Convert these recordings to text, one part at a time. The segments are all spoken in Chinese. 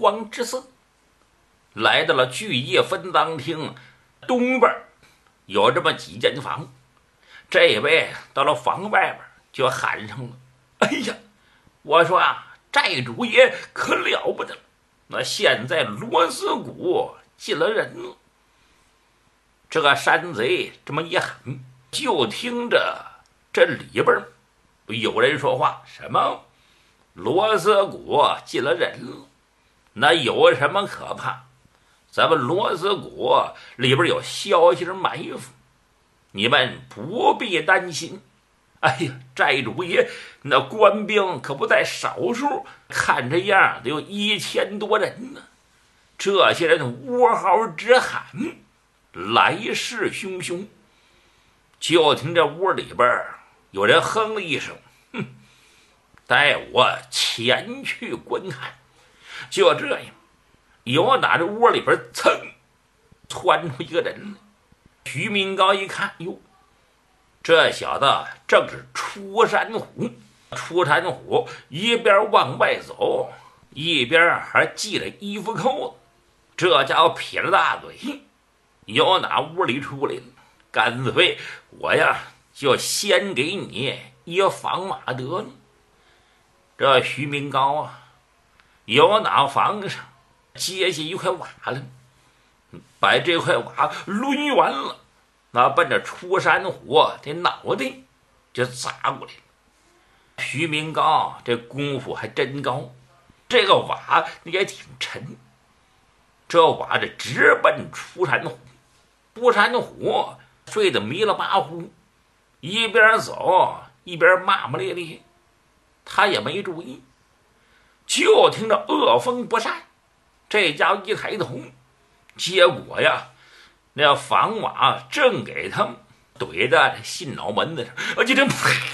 荒之寺，来到了聚业分赃厅东边，有这么几间房。这位到了房外边就喊上了：“哎呀，我说啊，寨主爷可了不得了！那现在罗斯谷进了人了。”这个山贼这么一喊，就听着这里边有人说话：“什么？罗斯谷进了人了？那有什么可怕？咱们罗斯谷里边有消息埋伏，你们不必担心。哎呀，寨主爷，那官兵可不在少数，看这样得有1000多人呢。这些人呜嚎直喊，来势汹汹。”就听这屋里边有人哼了一声：“哼，带我前去观看。”就这样，有打这屋里边噌窜出一个人来。徐明高一看，哟，这小子正是出山虎。出山虎一边往外走，一边还系着衣服扣子。这家伙撇着大嘴，由哪屋里出来了？干脆我呀就先给你一房马得了。这徐明高啊，由哪房上接下一块瓦来，把这块瓦抡圆了，那奔着出山虎这脑袋就砸过来了。徐明高这功夫还真高，这个瓦也挺沉，这瓦这直奔出山虎。出山虎睡得迷了巴糊，一边走一边骂骂咧咧，他也没注意。就听着恶风不善，这家伙一抬头，结果呀，那房瓦正给他怼在信脑门子上，就这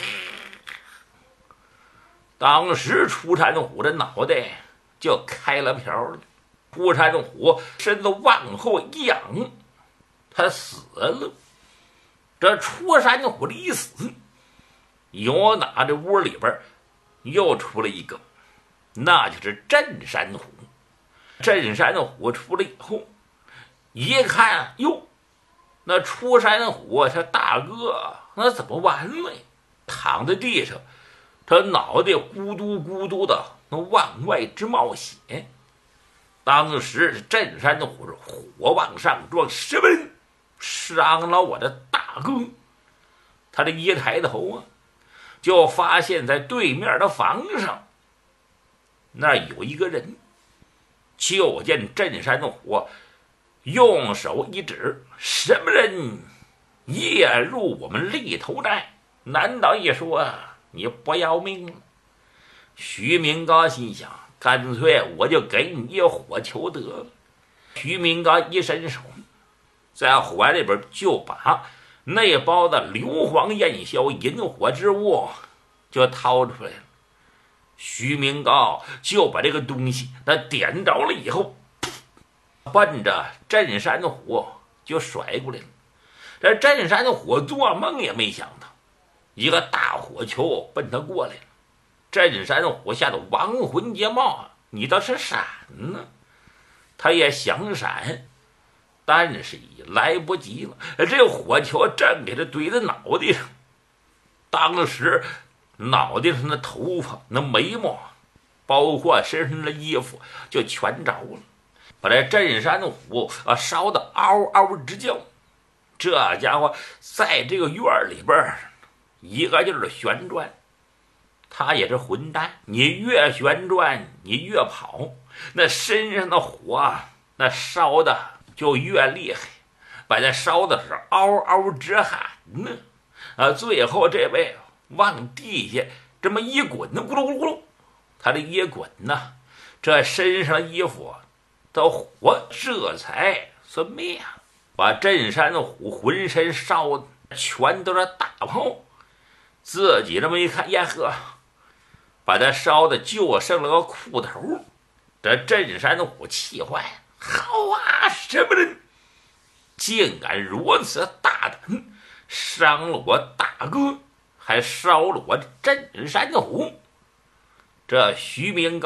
当时出山虎的脑袋就开了瓢了。出山虎身子往后一仰，他死了。这出山虎一死，有哪这屋里边又出了一个，那就是镇山虎。镇山虎出来以后，一看，哟，那出山虎他大哥那怎么完了呀？躺在地上，他脑袋咕嘟咕嘟的那往外直冒血。当时镇山虎是火往上撞，什么人伤了我的大哥？他这一抬头啊，就发现在对面的房上那有一个人。就见镇山虎用手一指：“什么人夜入我们立头寨？难道一说你不要命了？”徐明高心想，干脆我就给你一火球得了。徐明高一伸手，在怀里边就把那包的硫磺焰硝引火之物就掏出来了。徐明高就把这个东西那点着了以后，奔着镇山虎就甩过来了。这镇山虎做梦也没想到，一个大火球奔他过来了。镇山虎吓得亡魂皆冒啊！你倒是闪呢！他也想闪，但是已来不及了。这火球正给他怼在脑袋上，当时脑袋上的头发、那眉毛，包括身上的衣服，就全着了，把这镇山虎烧得嗷嗷直叫。这家伙在这个院里边一个劲儿的旋转，他也是混蛋，你越旋转你越跑，那身上的火那烧的就越厉害，把他烧的是嗷嗷直喊呢。最后这位往地下这么一滚呢，咕噜咕噜咕噜，他这一滚呢，这身上的衣服的火这才算灭了，把镇山虎浑身烧的全都是大泡。自己这么一看，呀呵，把他烧的就剩了个裤头。这镇山虎气坏了，好啊，什么人竟敢如此大胆，伤了我大哥，还烧了我镇山虎！这徐明高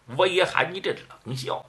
微寒一阵冷笑，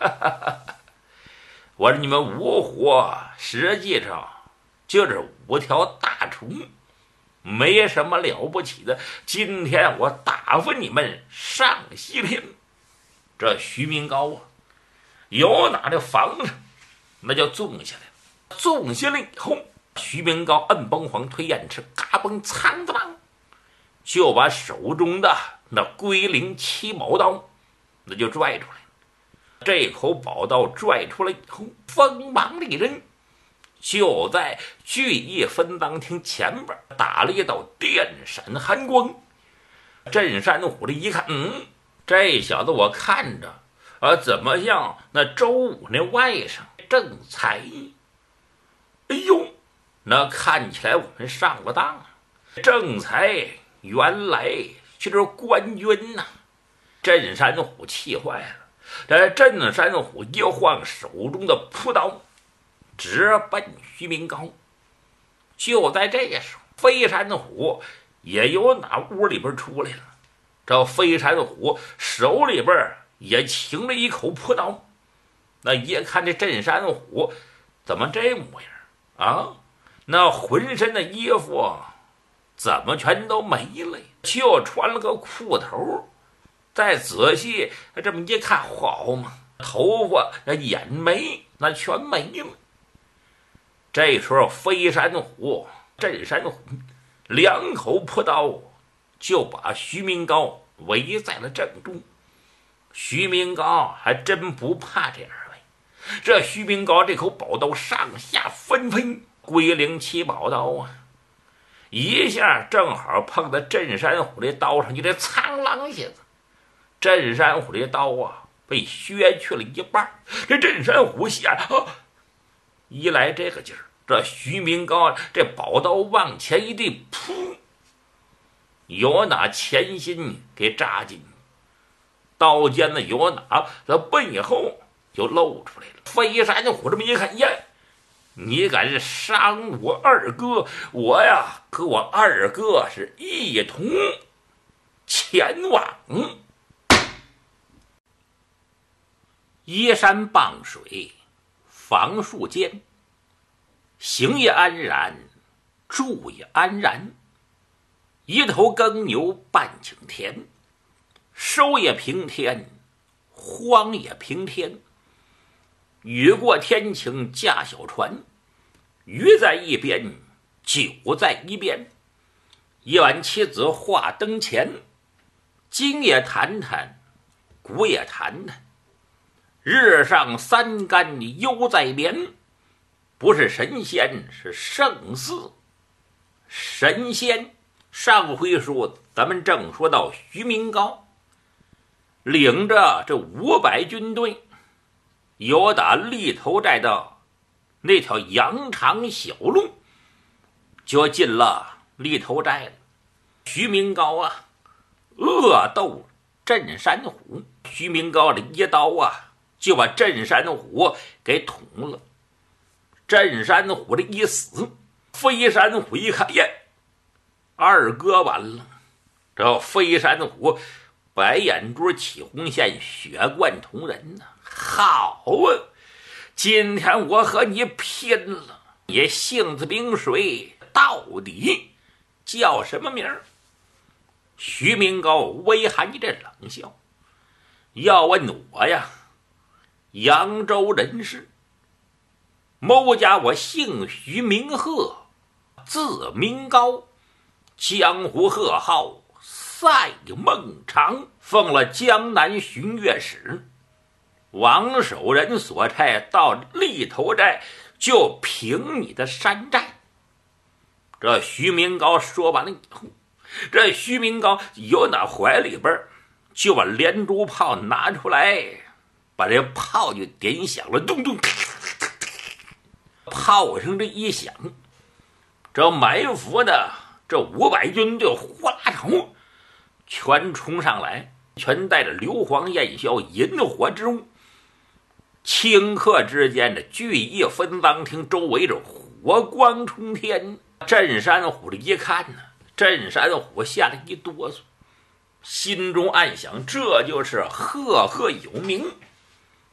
我说你们五虎实际上就是5条大虫，没什么了不起的。今天我打发你们上西天。这徐明高啊，有哪的房子那就纵下来了。纵下来以后，徐明高摁崩黄推燕翅，嘎嘣苍子棒，就把手中的那龟灵七宝刀那就拽出来了。这口宝刀拽出来以后，锋芒利刃，就在聚义分赃厅前边打了一道电闪寒光。镇山虎的一看，这小子我看着怎么像那周武那外甥郑才？哎呦，那看起来我们上了当啊！郑才原来就是官军呐！镇山虎气坏了，这镇山虎一晃手中的朴刀，直奔徐明高。就在这时候，飞山虎也由那屋里边出来了。这飞山虎手里边也擎了一口朴刀，那一看这镇山虎怎么这模样啊？那浑身的衣服怎么全都没了，就穿了个裤头。再仔细这么一看，好嘛，头发眼眉那全没了。这时候飞山虎镇山虎2口朴刀就把徐明高围在了正中。徐明高还真不怕这2位，这徐明高这口宝刀上下纷飞，龟灵七宝刀啊，一下正好碰到镇山虎的刀上，就这苍狼下子，镇山虎的刀啊被削去了一半。这镇山虎下一来这个劲儿，这徐明高这宝刀往前一递，噗，有哪前心给扎进去，刀尖子有哪在背后就露出来了。飞山虎这么一看，呀，你敢是伤我二哥，我呀和我二哥是一同前往。依山傍水，房树间，行也安然，住也安然。一头耕牛半顷田，收也平天，荒也平天。雨过天晴驾小船，鱼在一边，酒在一边。一碗妻子话灯前，今也谈谈，古也谈谈。日上三竿犹在眠，不是神仙是圣寺。神仙上回书咱们正说到徐明高领着这500军队，由打立头寨的那条羊肠小路就进了立头寨了。徐明高啊恶斗镇山虎，徐明高的一刀啊就把镇山虎给捅了。镇山虎的一死，飞山虎一看，耶，二哥完了。这飞山虎白眼珠起红线，血贯瞳仁呐！好啊，今天我和你拼了！也性子冰水，到底叫什么名儿？徐明高微含一阵冷笑，要问我呀，扬州人士，某家我姓徐名鹤，字明高，江湖贺号赛孟尝，奉了江南巡阅使，王守仁所差到立头寨，就平你的山寨。这徐明高说完了以后，这徐明高由那怀里边就把连珠炮拿出来，把这炮就点响了，咚咚，炮声这一响，这埋伏的这500军队呼啦朝全冲上来，全带着硫磺焰硝引火之物。顷刻之间的聚义分赃厅周围着火光冲天。镇山虎的一看呢，镇山虎吓了一哆嗦， 心中暗想，这就是赫赫有名。